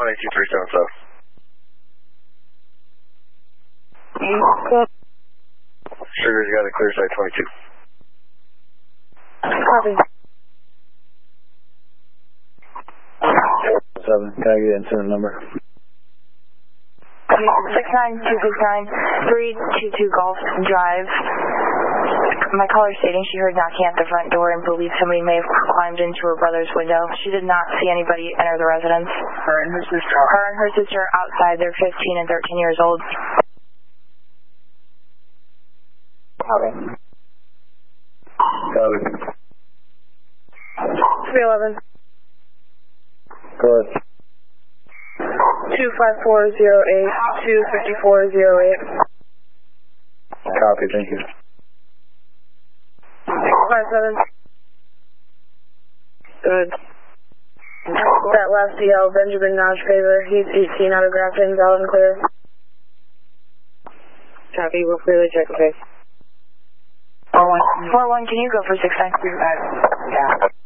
2237 South. Sugar's got a clear side 22. Copy. 7, can I get incident number? 69269-322 Gulf Drive. My caller stating she heard knocking at the front door and believed somebody may have climbed into her brother's window. She did not see anybody enter the residence. Her and her sister. Her and her sister outside. They're 15 and 13 years old. Copy. 311. Go ahead. 25408, 25408. Copy, thank you. 57. Good. That last CL, Benjamin Naj favor. He's 18, autographing, valid and clear. Copy, we'll clearly check the face. 41, can you go for 692? Yeah.